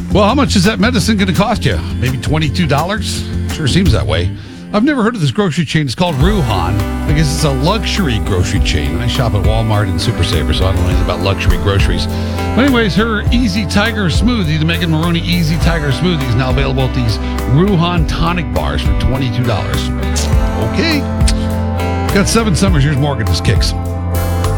Well, how much is that medicine going to cost you? Maybe $22? Sure seems that way. I've never heard of this grocery chain. It's called Ruhan. I guess it's a luxury grocery chain. I shop at Walmart and Super Saver, so I don't know anything about luxury groceries. But anyways, her Easy Tiger smoothie, the Megan Maroney Easy Tiger smoothie, is now available at these Ruhan tonic bars for $22. Okay. Got 7 summers. Here's Morgan. This Kicks.